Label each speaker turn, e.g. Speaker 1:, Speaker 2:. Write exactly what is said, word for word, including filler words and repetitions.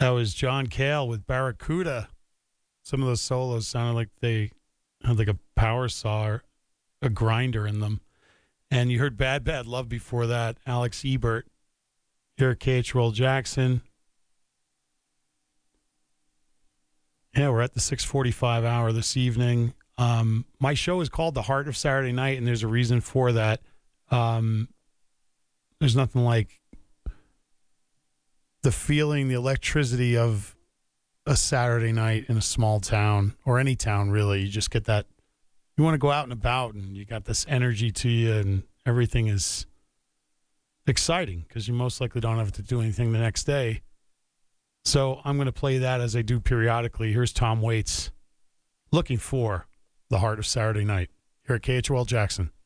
Speaker 1: That was John Cale with Barracuda. Some of those solos sounded like they had like a power saw or a grinder in them. And you heard Bad Bad Love before that, Alex Ebert. Here at K H Roll Jackson. Yeah, we're at the six forty-five hour this evening. Um, my show is called The Heart of Saturday Night, and there's a reason for that. Um, there's nothing like the feeling, the electricity of a Saturday night in a small town, or any town, really. You just get that. You want to go out and about, and you got this energy to you, and everything is exciting because you most likely don't have to do anything the next day. So I'm going to play that as I do periodically. Here's Tom Waits, Looking for the Heart of Saturday Night, here at K H O L Jackson.